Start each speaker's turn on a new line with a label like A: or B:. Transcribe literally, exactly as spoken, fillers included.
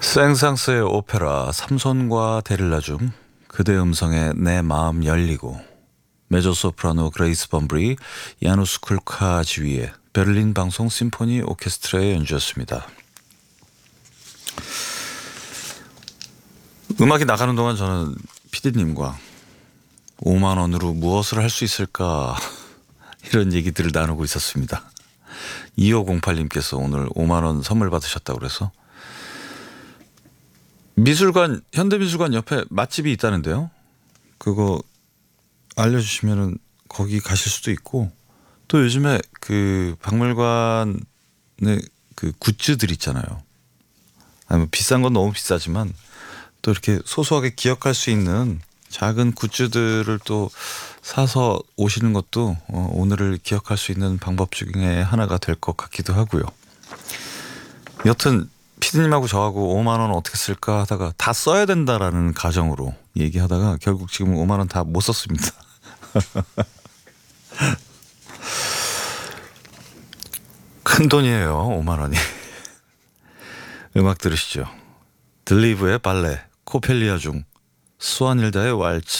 A: 생상스의 오페라 삼손과 데릴라 중 그대 음성에 내 마음 열리고, 메조소프라노 그레이스 범브리, 야누스 쿨카 지휘의 베를린 방송 심포니 오케스트라의 연주였습니다. 음악이 나가는 동안 저는 피디님과 오만 원으로 무엇을 할 수 있을까 이런 얘기들을 나누고 있었습니다. 이오공팔님께서 오늘 오만 원 선물 받으셨다고 그래서, 미술관, 현대미술관 옆에 맛집이 있다는데요. 그거 알려주시면은 거기 가실 수도 있고, 또 요즘에 그 박물관의 그 굿즈들 있잖아요. 아니 뭐 비싼 건 너무 비싸지만 또 이렇게 소소하게 기억할 수 있는 작은 굿즈들을 또 사서 오시는 것도 어, 오늘을 기억할 수 있는 방법 중에 하나가 될 것 같기도 하고요. 여튼 피디님하고 저하고 오만 원 어떻게 쓸까 하다가 다 써야 된다라는 가정으로 얘기하다가 결국 지금 오만 원 다 못 썼습니다. 큰 돈이에요, 오만 원이. 음악 들으시죠. 들리브의 발레, 코펠리아 중 스완일다의 왈츠,